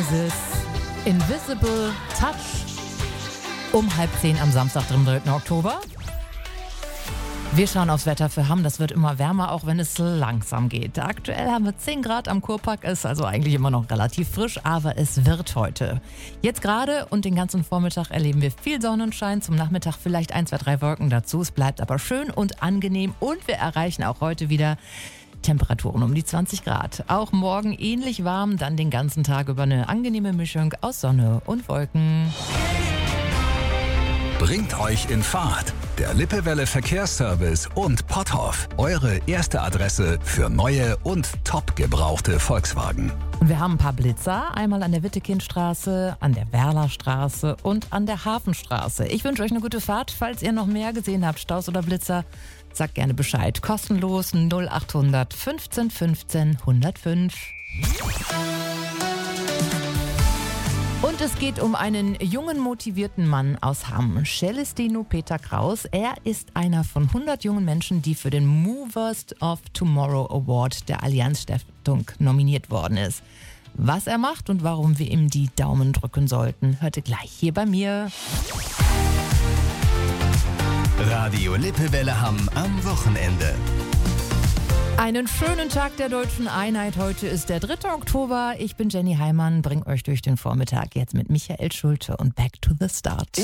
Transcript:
Oasis, Invisible Touch, um 9:30 am Samstag, dem 3. Oktober. Wir schauen aufs Wetter für Hamm. Das wird immer wärmer, auch wenn es langsam geht. Aktuell haben wir 10 Grad am Kurpark, ist also eigentlich immer noch relativ frisch, aber es wird heute. Jetzt gerade und den ganzen Vormittag erleben wir viel Sonnenschein, zum Nachmittag vielleicht 1, 2, 3 Wolken dazu. Es bleibt aber schön und angenehm und wir erreichen auch heute wieder Temperaturen um die 20 Grad. Auch morgen ähnlich warm, dann den ganzen Tag über eine angenehme Mischung aus Sonne und Wolken. Bringt euch in Fahrt. Der Lippewelle Verkehrsservice und Potthoff. Eure erste Adresse für neue und top gebrauchte Volkswagen. Und wir haben ein paar Blitzer, einmal an der Wittekindstraße, an der Werlerstraße und an der Hafenstraße. Ich wünsche euch eine gute Fahrt. Falls ihr noch mehr gesehen habt, Staus oder Blitzer, sagt gerne Bescheid. Kostenlos 0800 15 15 105. Und es geht um einen jungen, motivierten Mann aus Hamm, Celestino Peter Kraus. Er ist einer von 100 jungen Menschen, die für den Movers of Tomorrow Award der Allianz Stiftung nominiert worden ist. Was er macht und warum wir ihm die Daumen drücken sollten, hört ihr gleich hier bei mir. Radio Lippewelle Hamm am Wochenende. Einen schönen Tag der Deutschen Einheit. Heute ist der 3. Oktober. Ich bin Jenny Heimann, bring euch durch den Vormittag jetzt mit Michael Schulte und Back to the Start.